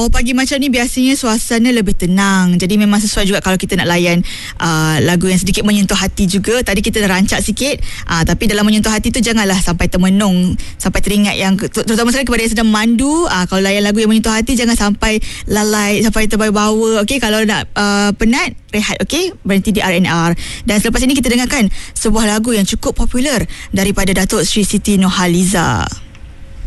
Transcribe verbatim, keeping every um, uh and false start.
awal pagi macam ni biasanya suasana lebih tenang. Jadi memang sesuai juga kalau kita nak layan uh, lagu yang sedikit menyentuh hati juga. Tadi kita dah rancak sikit, uh, tapi dalam menyentuh hati tu janganlah sampai termenung, sampai teringat yang, terutama sekali kepada yang sedang mandu. Uh, kalau layan lagu yang menyentuh hati, jangan sampai lalai, sampai terbawa-bawa. Okey, kalau nak uh, penat, rehat. Okey, berhenti di R and R. Dan selepas ini kita dengarkan sebuah lagu yang cukup popular daripada Datuk Sri Siti Nurhaliza.